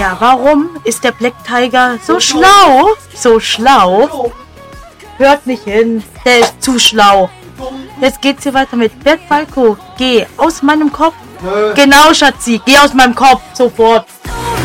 Ja, warum ist der Black Tiger so schlau? So schlau? Hört nicht hin. Der ist zu schlau. Jetzt geht's hier weiter mit Bert Falco. Geh aus meinem Kopf. Genau, Schatzi. Geh aus meinem Kopf. Sofort.